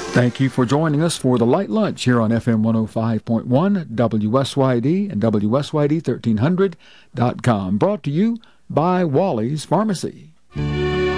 Thank you for joining us for the Light Lunch here on FM 105.1, WSYD, and WSYD1300.com. Brought to you by Wally's Pharmacy.